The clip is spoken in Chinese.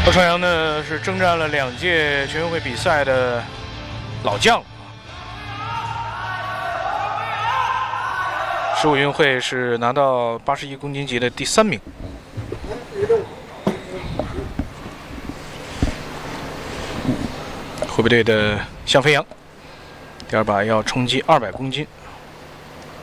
何传阳呢是征战了2届全运会比赛的老将，15运会是拿到81公斤级的第3名。湖北队的向飞扬，第2把要冲击200公斤。